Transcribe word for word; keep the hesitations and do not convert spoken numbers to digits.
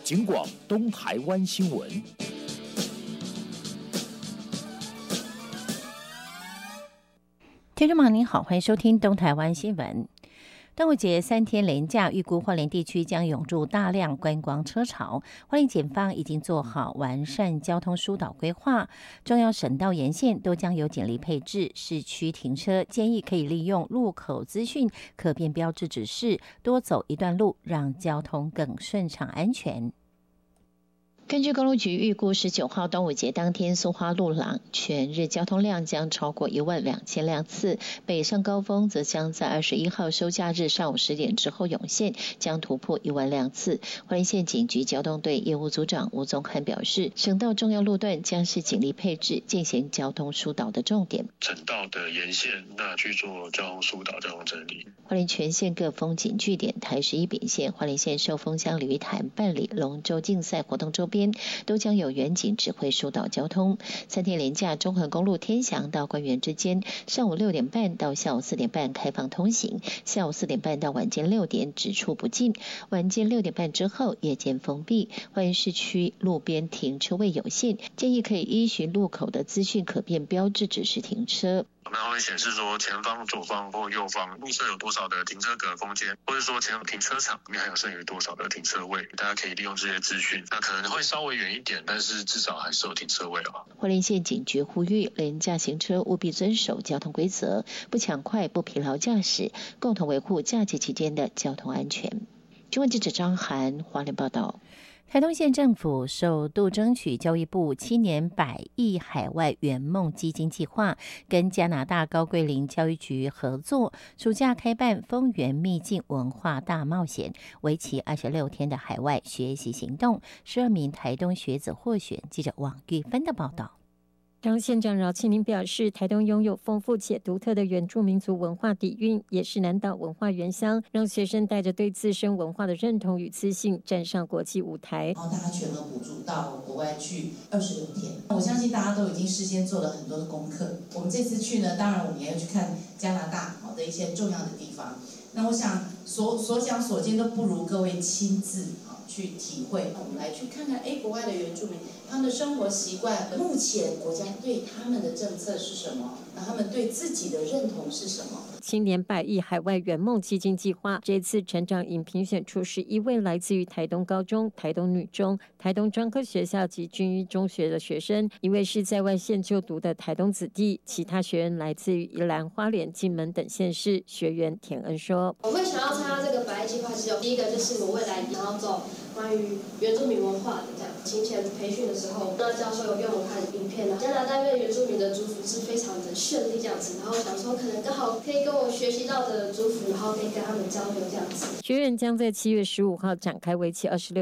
警广东台湾新闻。 听众朋友您好，欢迎收听东台湾新闻。端午节三天连假，预估花莲地区将涌入大量观光车潮。花莲检方已经做好完善交通疏导规划，重要省道沿线都将有警力配置，市区停车建议可以利用路口资讯可变标志指示，多走一段路，让交通更顺畅安全。根据公路局预估，十九号端午节当天，苏花路廊全日交通量将超过一万两千辆次，北上高峰则将在二十一号收假日上午十点之后涌现，将突破一万辆次。花莲县警局交通队业务组长吴宗汉表示，省道重要路段将是警力配置进行交通疏导的重点。 省道的沿线，那去做交通疏导、交通整理。 花莲全县各风景据点、台十一丙线、花莲县寿丰乡鲤鱼潭办理龙舟竞赛活动周边，都将有员警指挥疏导交通。三天连假，中横公路天祥到关园之间，上午六点半到下午四点半开放通行，下午四点半到晚间六点只出不进，晚间六点半之后夜间封闭。花莲市区路边停车位有限，建议可以依循路口的资讯可变标志指示停车。 那会显示说前方、左方或右方路侧有多少的停车格空间，或者说前停车场里面还有剩余多少的停车位，大家可以利用这些资讯。那可能会稍微远一点，但是至少还是有停车位啊。 花莲县警局呼吁廉价行车务必遵守交通规则，不抢快、不疲劳驾驶，共同维护假期期间的交通安全。新闻记者张涵花莲报道。台东县政府首度争取教育部七年百亿海外圆梦基金计划，跟加拿大高桂林教育局合作，暑假开办丰原秘境文化大冒险，为期二十六天的海外学习行动，十二名台东学子获选。记者王玉芬的报道。 张县长饶庆林表示，台东拥有丰富且独特的原住民族文化底蕴，也是南岛文化原乡，让学生带着对自身文化的认同与自信，站上国际舞台。 然后大家全额补助到国外去二十六天，我相信大家都已经事先做了很多的功课。我们这次去呢，当然我们也要去看加拿大好的一些重要的地方。那我想所所想所见都不如各位亲自去体会。我们来去看看，哎，国外的原住民他们的生活习惯，目前国家对他们的政策是什么？那他们对自己的认同是什么？ 青年百亿海外圆梦基金计划这次成长营评选出十一位来自于台东高中、台东女中、台东专科学校及军医中学的学生，一位是在外县就读的台东子弟，其他学员来自于宜兰、花莲、金门等县市。学员田恩说：“ 我会想要参加这个百亿计划，是有第一个就是我未来想要走关于原住民文化的这样。行前培训的时候，那教授有给我们看影片啊，加拿大因为原住民的族服是非常的绚丽这样子，然后想说可能刚好可以跟我学习到的族服，然后可以跟他们交流这样子。” 学员将在七月十五号展开为期二十六